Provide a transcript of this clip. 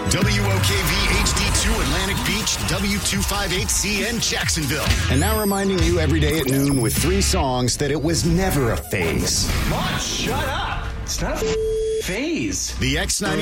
WOKV HD2 Atlantic Beach, W258CN Jacksonville. And now reminding you every day at noon with 3 songs that it was never a phase. Mom, shut up. It's not a phase. The X90